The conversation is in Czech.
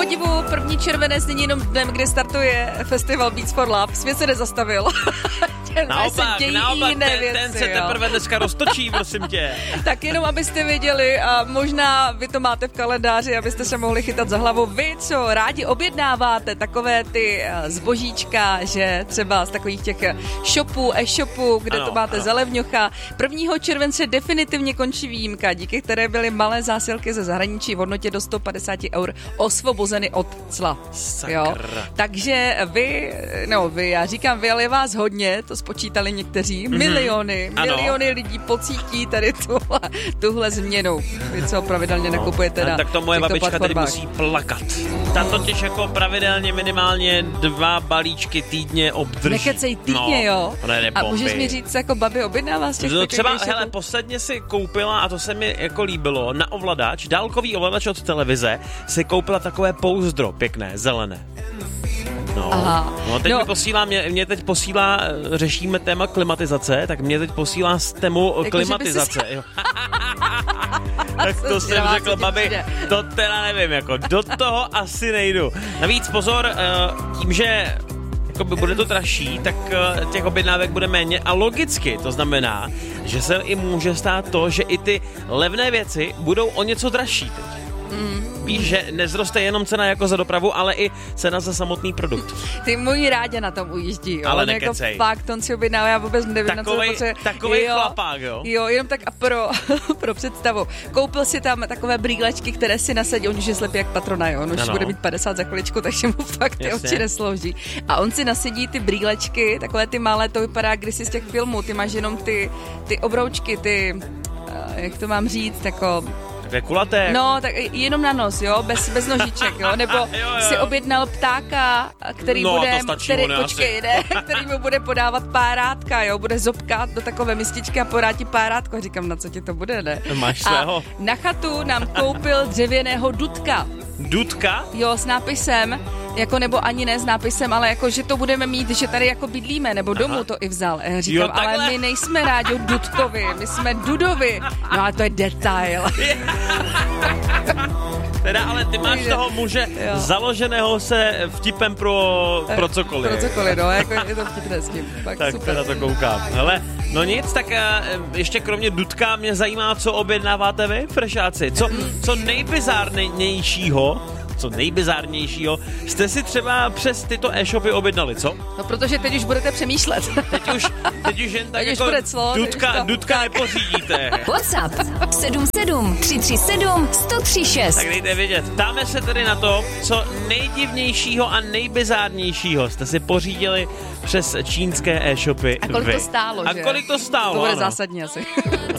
divu, 1. červenec není jenom dnem, kde startuje festival Beats for Love. Svět se nezastavil. Naopak, ten se teprve dneska roztočí, prosím tě. Tak jenom, abyste věděli, a možná vy to máte v kalendáři, abyste se mohli chytat za hlavu. Vy, co rádi objednáváte takové ty zbožíčka, že třeba z takových těch shopů, e-shopů, kde to máte za levňocha. 1. července definitivně končí výjimka, díky které byly malé zásilky ze zahraničí v hodnotě do 150 eur osvobozeny od cla. Jo? Takže vy, já říkám vy, ale vás hodně, to spočítali někteří, miliony lidí pocítí tady tuhle změnu. Vy co pravidelně nakupujete na tak to moje babička tady musí plakat. Ta totiž jako pravidelně minimálně 2 balíčky týdně obdrží. Nekecej týdně, jo? A můžeš mi říct, jako babi objednává z těch třeba, hele, posledně si koupila, a to se mi jako líbilo, na ovladač, dálkový ovladač od televize, si koupila takové pouzdro pěkné, zelené. Teď mě teď posílá, řešíme téma klimatizace, tak mě teď posílá z tému klimatizace. Tak to jsem řekl, babi, to teda nevím, jako do toho asi nejdu. Navíc pozor, tím, že bude to dražší, tak těch objednávek bude méně a logicky to znamená, že se i může stát to, že i ty levné věci budou o něco dražší teď. Víš, že nezroste jenom cena jako za dopravu, ale i cena za samotný produkt. Ty můj Rádě na tom ujíždí, jo. Ale nekecej. Jako fakt, on si objednává, já vůbec nevím, takovej chlapák, jo. Jo, jenom tak a pro představu. Koupil si tam takové brýlečky, které si nasadí, on už je slepý jak patrona, jo. On už bude mít 50 za chviličku, takže mu fakt ty oči neslouží. A on si nasadí ty brýlečky, takové ty malé, to vypadá kdysi z těch filmů, ty máš jenom ty obroučky, jak to mám říct, jako kulaté. No, tak jenom na nos, jo, bez nožiček, jo, nebo si objednal ptáka, který který mu bude podávat párátka, jo, bude zobkat do takové mističky a podá ti párátko. A říkám, na co ti to bude, ne? Máš svého. A na chatu nám koupil dřevěného dudka. Dudka? Jo, s nápisem, jako nebo ani ne s nápisem, ale jako, že to budeme mít, že tady jako bydlíme, nebo domů to i vzal. Říkám, ale my nejsme rádi Dudkovi, my jsme Dudovi. No ale to je detail. Teda, ale ty máš toho muže založeného se vtipem pro cokoliv. Pro cokoliv, no, jako je to vtipné s tím. Tak super. Teda to koukám. Hele, no nic, tak ještě kromě Dudka mě zajímá, co objednáváte vy, frešáci. Co nejbizárnějšího jste si třeba přes tyto e-shopy objednali, co? No, protože teď už budete přemýšlet. Teď už jen tak jako Dudka nepořídíte. WhatsApp 77 337 136. Tak dejte vědět. Ptáme se tedy na to, co nejdivnějšího a nejbizárnějšího jste si pořídili přes čínské e-shopy. A kolik to stálo, že? A kolik to stálo? To bude zásadní asi.